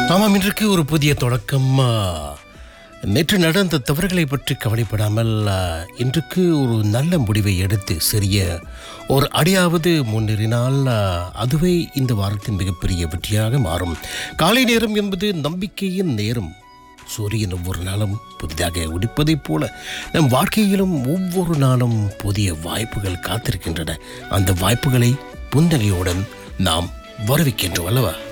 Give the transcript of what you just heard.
ஆமாம், இன்றைக்கு ஒரு புதிய தொடக்கம். நேற்று நடந்த தவறுகளை பற்றி கவலைப்படாமல் இன்றைக்கு ஒரு நல்ல முடிவை எடுத்து சிறிய ஒரு அடியாவது முன்னேறினால் அதுவே இந்த வாரத்தின் மிகப்பெரிய வெற்றியாக மாறும். காலை நேரம் என்பது நம்பிக்கையின் நேரம். சூரியன் ஒவ்வொரு நாளும் புதிதாக உடிப்பதைப் போல நம் வாழ்க்கையிலும் ஒவ்வொரு நாளும் புதிய வாய்ப்புகள் காத்திருக்கின்றன. அந்த வாய்ப்புகளை புன்னகையுடன் நாம் வரவேற்கின்றோம் அல்லவா?